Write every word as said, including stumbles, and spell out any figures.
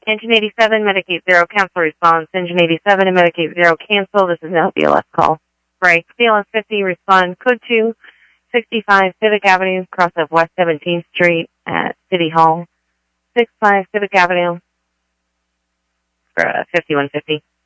Engine eighty-seven, Medicaid zero, cancel response. Engine eighty-seven and Medicaid zero, cancel. This is now B L S call. Break. B L S fifty, respond. Code two, sixty-five Civic Avenue, cross of West seventeenth Street at City Hall. sixty-five Civic Avenue, uh, fifty-one fifty.